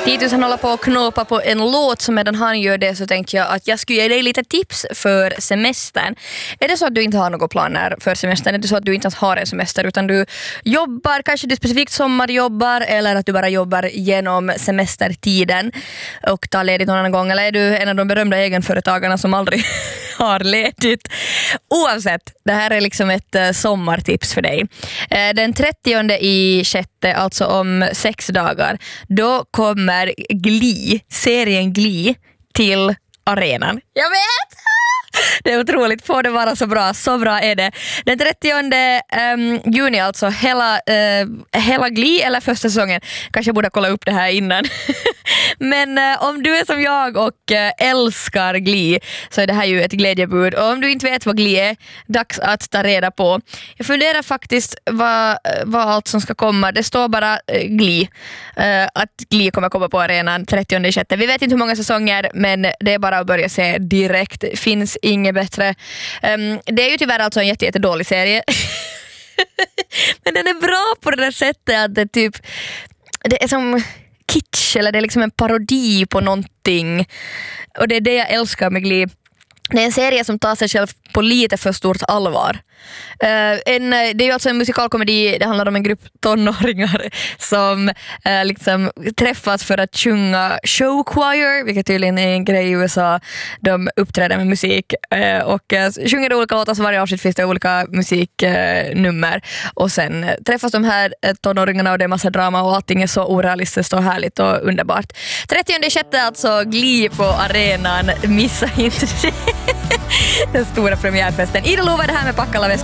Hittills han håller på att knåpa på en låt, som medan han gör det så tänkte jag att jag skulle ge dig lite tips för semestern. Är det så att du inte har några planer för semestern? Är det så att du inte har en semester utan du jobbar, kanske du specifikt sommarjobbar eller att du bara jobbar genom semestertiden och tar ledigt någon annan gång, eller är du en av de berömda egenföretagarna som aldrig har ledigt? Oavsett, det här är liksom ett sommartips för dig. Den 30/6, alltså om 6 dagar, då kommer serien Glee till arenan. Jag vet! Det är otroligt, får det vara så bra. Så bra är det. Den 30 juni alltså, hela Glee, eller första säsongen. Kanske borde kolla upp det här innan. Men om du är som jag och älskar Glee, så är det här ju ett glädjebud. Och om du inte vet vad Glee är, dags att ta reda på. Jag funderar faktiskt vad allt som ska komma. Det står bara Glee. Att Glee kommer komma på arenan 30/6. Vi vet inte hur många säsonger, men det är bara att börja se direkt. Finns inget bättre. Det är ju tyvärr alltså en jättedålig serie. Men den är bra på det där sättet att det är som kitsch, eller det är liksom en parodi på någonting. Och det är det jag älskar med Glee. Det är en serie som tar sig själv på lite för stort allvar. Det är ju alltså en musikalkomedi. Det handlar om en grupp tonåringar som liksom träffas för att sjunga show choir, vilket tydligen är en grej i USA. De uppträder med musik och sjunger olika låtar, så varje avsnitt finns det olika musiknummer. Och sen träffas de här tonåringarna och det är massa drama och allting är så orealistiskt och härligt och underbart. 30/6 alltså, Glee på arenan. Missa inte det. Den stora premiärfesten. Ida Lova det här med Packala